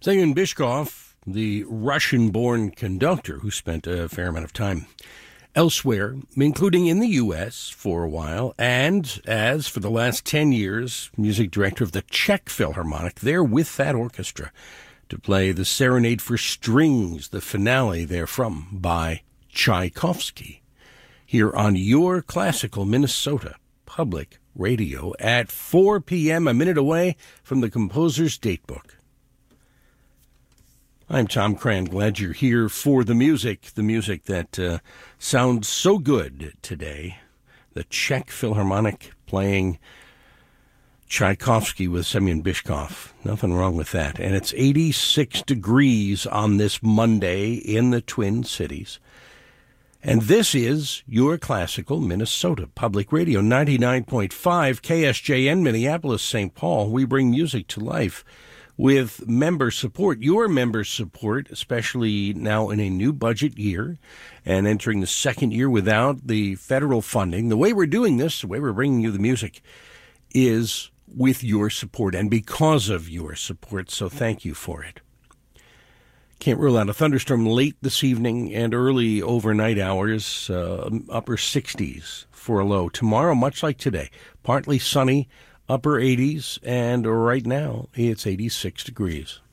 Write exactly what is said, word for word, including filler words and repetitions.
Semyon Bychkov, the Russian-born conductor who spent a fair amount of time elsewhere, including in the U S for a while, and as for the last ten years, music director of the Czech Philharmonic, there with that orchestra to play the Serenade for Strings, the finale therefrom by Tchaikovsky, here on your classical Minnesota Public Radio at four p.m., a minute away from the composer's datebook. I'm Tom Cran. Glad you're here for the music, the music that uh, sounds so good today. The Czech Philharmonic playing Tchaikovsky with Semyon Bychkov. Nothing wrong with that. And it's eighty-six degrees on this Monday in the Twin Cities. And this is your classical Minnesota Public Radio, ninety-nine point five K S J N, Minneapolis, Saint Paul. We bring music to life with member support, your member support, especially now in a new budget year and entering the second year without the federal funding. The way we're doing this, the way we're bringing you the music, is with your support and because of your support, so thank you for it. Can't rule out a thunderstorm late this evening and early overnight hours, uh, upper sixties for a low. Tomorrow, much like today, partly sunny, upper eighties, and right now it's eighty-six degrees.